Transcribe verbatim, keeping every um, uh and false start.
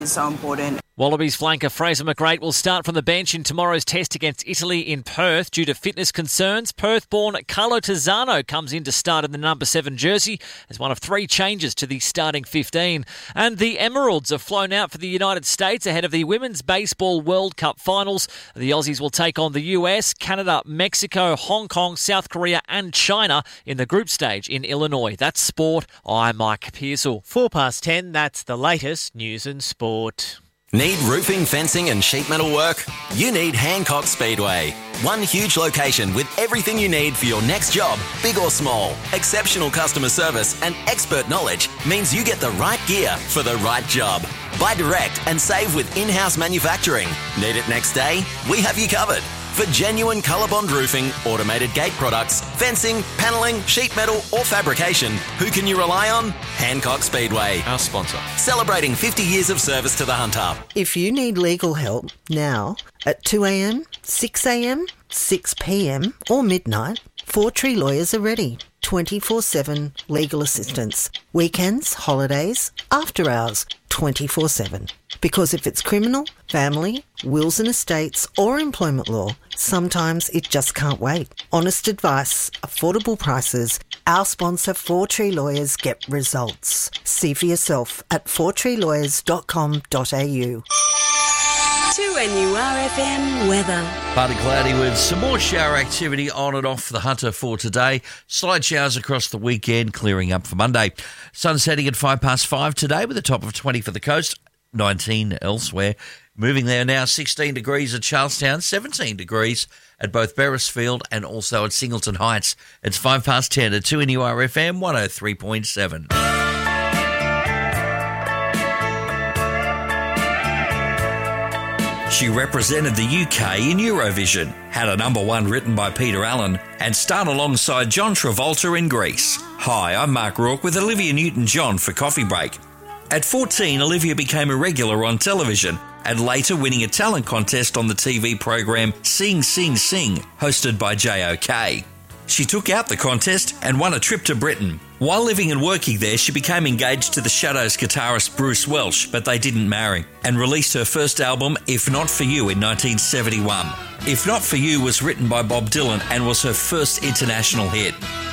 is so important. Wallabies flanker Fraser McGrate will start from the bench in tomorrow's test against Italy in Perth due to fitness concerns. Perth-born Carlo Tizzano comes in to start in the number seven jersey as one of three changes to the starting fifteen. And the Emeralds have flown out for the United States ahead of the Women's Baseball World Cup finals. The Aussies will take on the U S, Canada, Mexico, Hong Kong, South Korea and China in the group stage in Illinois. That's sport. I'm Mike Pearsall. Four past ten, that's the latest news and sport. Need roofing, fencing and sheet metal work? You need Hancock Speedway. One huge location with everything you need for your next job, big or small. Exceptional customer service and expert knowledge means you get the right gear for the right job. Buy direct and save with in-house manufacturing. Need it next day? We have you covered. For genuine ColourBond roofing, automated gate products, fencing, panelling, sheet metal or fabrication, who can you rely on? Hancock Speedway. Our sponsor. Celebrating fifty years of service to the Hunter. If you need legal help now at two a.m, six a.m, six p.m or midnight, Four Tree Lawyers are ready. twenty-four seven legal assistance. Weekends, holidays, after hours, twenty-four seven. Because if it's criminal, family, wills and estates or employment law, sometimes it just can't wait. Honest advice, affordable prices. Our sponsor, Four Tree Lawyers, get results. See for yourself at four tree lawyers dot com dot a u. two N U R F M weather. Partly cloudy with some more shower activity on and off the Hunter for today. Slight showers across the weekend, clearing up for Monday. Sun setting at five past five today with a top of twenty for the coast, nineteen elsewhere. Moving there now, sixteen degrees at Charlestown, seventeen degrees at both Beresfield and also at Singleton Heights. It's five past ten at two N U R F M one oh three point seven. She represented the U K in Eurovision, had a number one written by Peter Allen, and starred alongside John Travolta in Grease. Hi, I'm Mark Rourke with Olivia Newton-John for Coffee Break. At fourteen, Olivia became a regular on television, and later winning a talent contest on the T V program Sing Sing Sing, hosted by J O K. She took out the contest and won a trip to Britain. While living and working there, she became engaged to the Shadows guitarist Bruce Welch, but they didn't marry, and released her first album, If Not For You, in nineteen seventy-one. If Not For You was written by Bob Dylan and was her first international hit.